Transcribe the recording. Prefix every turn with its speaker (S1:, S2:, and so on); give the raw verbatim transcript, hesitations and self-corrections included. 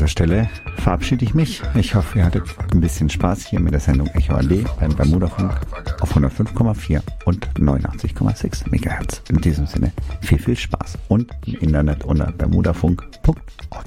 S1: dieser Stelle verabschiede ich mich. Ich hoffe, ihr hattet ein bisschen Spaß hier mit der Sendung Echo A D beim Bermudafunk auf hundertfünf Komma vier und neunundachtzig Komma sechs Megahertz. In diesem Sinne viel, viel Spaß und im Internet unter bermudafunk punkt org.